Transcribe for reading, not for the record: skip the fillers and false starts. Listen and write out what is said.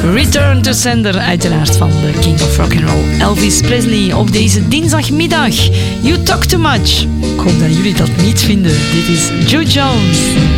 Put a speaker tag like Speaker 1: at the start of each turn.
Speaker 1: Return to Sender, uiteraard van de King of Rock'n'Roll Elvis Presley op deze dinsdagmiddag. You Talk Too Much. Ik hoop dat jullie dat niet vinden. Dit is Joe Jones.